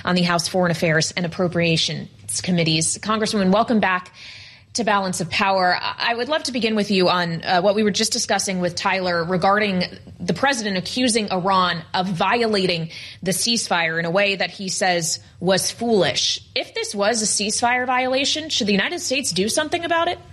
on the House Foreign Affairs and Appropriations Committees. Congresswoman, welcome back to Balance of Power. I would love to begin with you on what we were just discussing with Tyler regarding the president accusing Iran of violating the ceasefire in a way that he says was foolish. If this was a ceasefire violation, should the United States do something about it?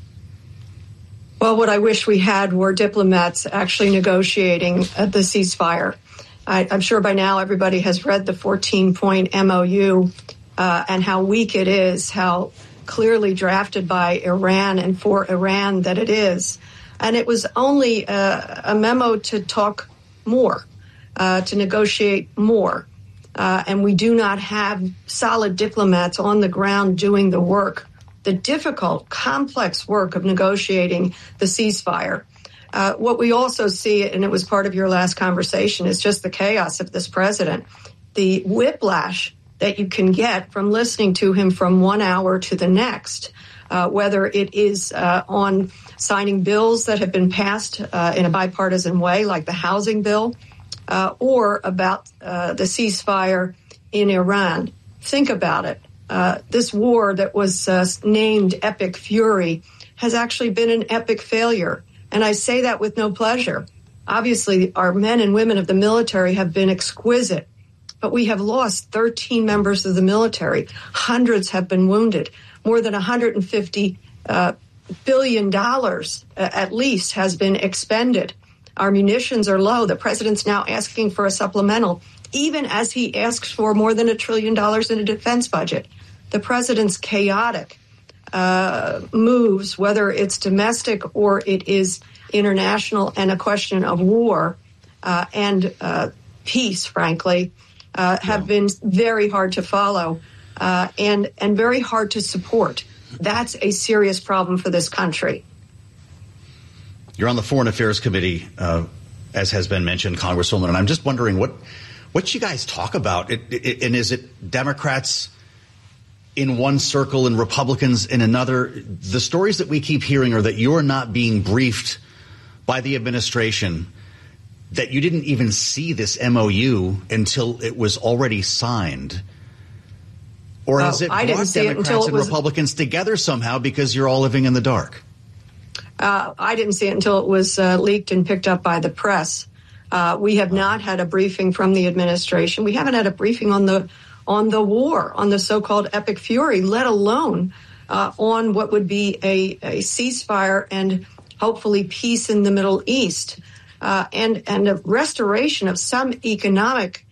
Well, what I wish we had were diplomats actually negotiating the ceasefire. I'm sure by now everybody has read the 14-point MOU and how weak it is, how clearly drafted by Iran and for Iran that it is. And it was only a memo to talk more, to negotiate more. And we do not have solid diplomats on the ground doing the work, the difficult, complex work of negotiating the ceasefire. What we also see, and it was part of your last conversation, is just the chaos of this president, the whiplash that you can get from listening to him from 1 hour to the next, whether it is on signing bills that have been passed in a bipartisan way, like the housing bill, or about the ceasefire in Iran. Think about it. This war that was named Epic Fury has actually been an epic failure. And I say that with no pleasure. Obviously, our men and women of the military have been exquisite, but we have lost 13 members of the military. Hundreds have been wounded. More than $150 billion at least has been expended. Our munitions are low. The president's now asking for a supplemental, even as he asks for more than $1 trillion in a defense budget. The president's chaotic moves, whether it's domestic or it is international and a question of war and peace, frankly, have been very hard to follow and very hard to support. That's a serious problem for this country. You're on the Foreign Affairs Committee, as has been mentioned, Congresswoman, and I'm just wondering what you guys talk about. And is it Democrats in one circle and Republicans in another? The stories that we keep hearing are that you're not being briefed by the administration, that you didn't even see this MOU until it was already signed. Or has it brought Democrats and Republicans together somehow because you're all living in the dark? I didn't see it until it was leaked and picked up by the press. We have not had a briefing from the administration. We haven't had a briefing on the war, on the so-called Epic Fury, let alone on what would be a ceasefire and hopefully peace in the Middle East and a restoration of some economic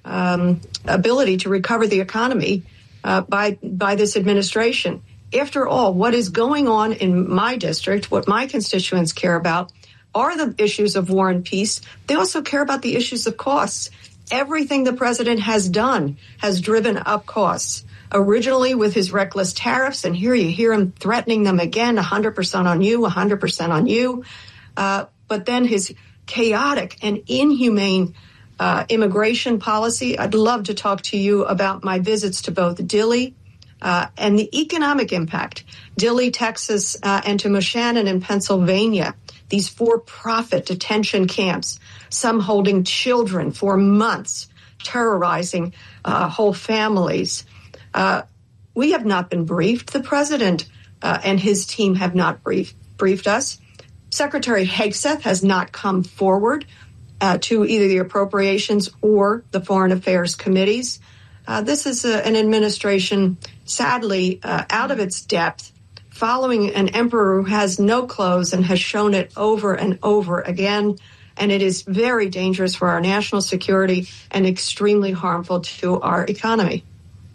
ability to recover the economy by this administration. After all, what is going on in my district, what my constituents care about, are the issues of war and peace. They also care about the issues of costs. Everything the president has done has driven up costs, originally with his reckless tariffs, and here you hear him threatening them again, 100% on you, 100% on you. But then his chaotic and inhumane immigration policy. I'd love to talk to you about my visits to both Dilley and the economic impact. Dilley, Texas, and to Moshannon in Pennsylvania, these for-profit detention camps, some holding children for months, terrorizing whole families. We have not been briefed. The president and his team have not briefed us. Secretary Hegseth has not come forward to either the Appropriations or the Foreign Affairs Committees. This is an administration, sadly, out of its depth, following an emperor who has no clothes and has shown it over and over again. And it is very dangerous for our national security and extremely harmful to our economy.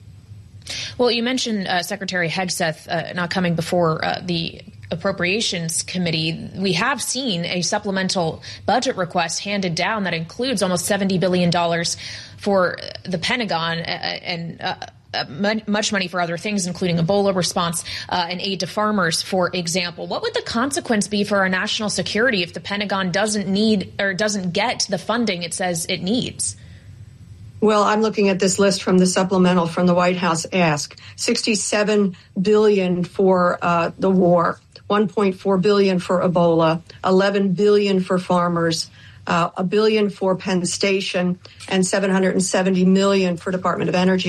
Well, you mentioned Secretary Hegseth not coming before the Appropriations Committee. We have seen a supplemental budget request handed down that includes almost $70 billion for the Pentagon and much money for other things, including Ebola response and aid to farmers, for example. What would the consequence be for our national security if the Pentagon doesn't need or doesn't get the funding it says it needs? Well, I'm looking at this list from the supplemental from the White House ask. $67 billion for the war, $1.4 billion for Ebola, $11 billion for farmers, $1 billion for Penn Station, and $770 million for Department of Energy.